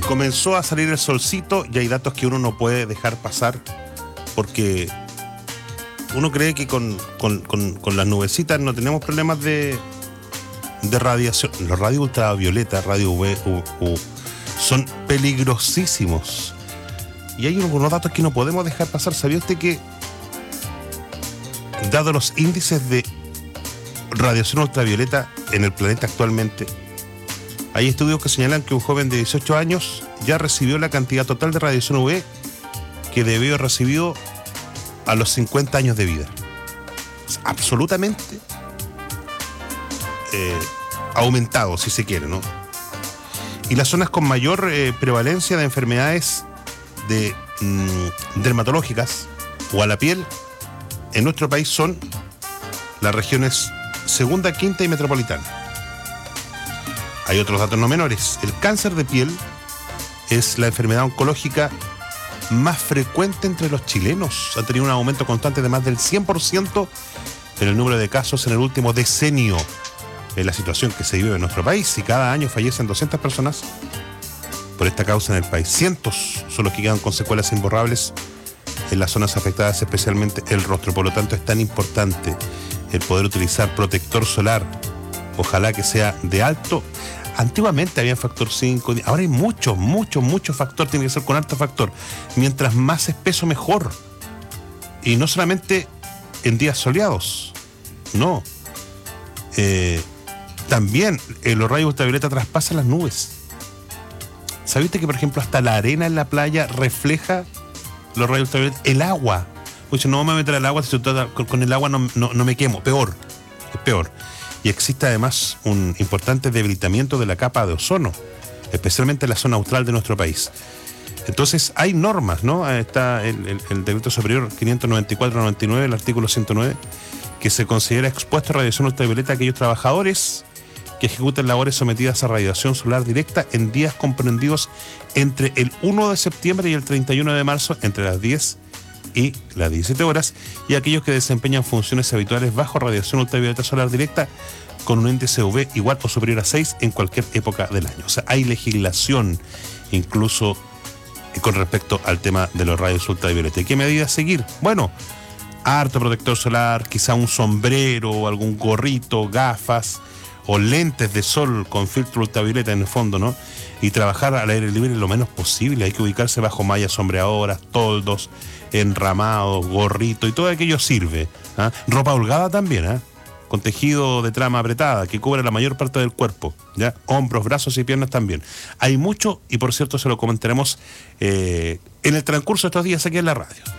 comenzó a salir el solcito y hay datos que uno no puede dejar pasar porque uno cree que con las nubecitas no tenemos problemas de radiación. Los radios ultravioleta, radio UV, son peligrosísimos. Y hay unos datos que no podemos dejar pasar. ¿Sabía usted que, dado los índices de radiación ultravioleta en el planeta actualmente, hay estudios que señalan que un joven de 18 años ya recibió la cantidad total de radiación UV que debió haber recibido a los 50 años de vida? Es absolutamente aumentado, si se quiere, ¿no? Y las zonas con mayor prevalencia de enfermedades dermatológicas o a la piel en nuestro país son las regiones segunda, quinta y metropolitana. Hay otros datos no menores. El cáncer de piel es la enfermedad oncológica más frecuente entre los chilenos. Ha tenido un aumento constante de más del 100% en el número de casos en el último decenio. En la situación que se vive en nuestro país, y cada año fallecen 200 personas por esta causa en el país. Cientos son los que quedan con secuelas imborrables en las zonas afectadas, especialmente el rostro. Por lo tanto, es tan importante el poder utilizar protector solar. Ojalá que sea de alto. Antiguamente había factor 5, ahora hay mucho factor, tiene que ser con alto factor. Mientras más espeso, mejor. Y no solamente en días soleados, no. También los rayos ultravioleta traspasan las nubes. ¿Sabiste que, por ejemplo, hasta la arena en la playa refleja los rayos ultravioleta? El agua. Pues no me voy a meter al agua, si con el agua no me quemo. Es peor. Y existe además un importante debilitamiento de la capa de ozono, especialmente en la zona austral de nuestro país. Entonces hay normas, ¿no? Está el decreto superior 594/99, el artículo 109, que se considera expuesto a radiación ultravioleta a aquellos trabajadores que ejecuten labores sometidas a radiación solar directa en días comprendidos entre el 1 de septiembre y el 31 de marzo, entre las 10 y las 17 horas, y aquellos que desempeñan funciones habituales bajo radiación ultravioleta solar directa con un índice UV igual o superior a 6 en cualquier época del año. O sea, hay legislación incluso con respecto al tema de los rayos ultravioleta. ¿Y qué medidas seguir? Bueno, harto protector solar, quizá un sombrero o algún gorrito, gafas o lentes de sol con filtro ultravioleta en el fondo, ¿no? Y trabajar al aire libre lo menos posible. Hay que ubicarse bajo mallas sombreadoras, toldos, enramados, gorrito, y todo aquello sirve. Ropa holgada también, con tejido de trama apretada que cubre la mayor parte del cuerpo, ¿ya? Hombros, brazos y piernas también. Hay mucho, y por cierto se lo comentaremos en el transcurso de estos días aquí en la radio.